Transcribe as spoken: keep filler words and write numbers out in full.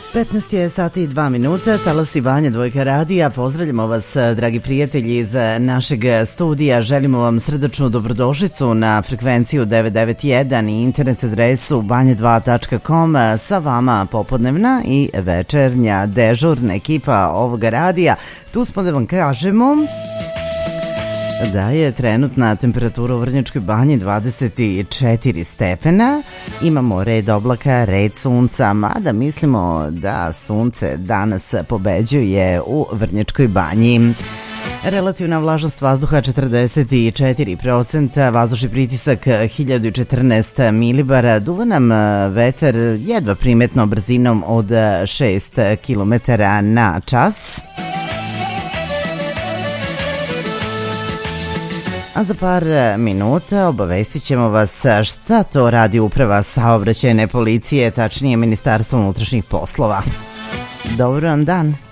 petnaest je sati i dva minuta, talasi Banja Dvojka radija. Pozdravljamo vas, dragi prijatelji, iz našeg studija. Želimo vam srdačnu dobrodošlicu na frekvenciju devetsto devedeset jedan i internet adresu banja dva tačka com. Sa vama popodnevna i večernja dežurna ekipa ovoga radija. Tu smo da vam kažemo da je trenutna temperatura u Vrnjačkoj Banji dvadeset četiri stepena. Imamo red oblaka, red sunca, mada mislimo da sunce danas pobeđuje u Vrnjačkoj Banji. Relativna vlažnost vazduha četrdeset četiri procenta, vazdušni pritisak hiljadu četrnaest milibara, duva nam vetar jedva primetno brzinom od šest kilometara na čas. A za par minuta obavestit ćemo vas šta to radi Uprava saobraćajne policije, tačnije Ministarstvo unutrašnjih poslova. Dobar vam dan!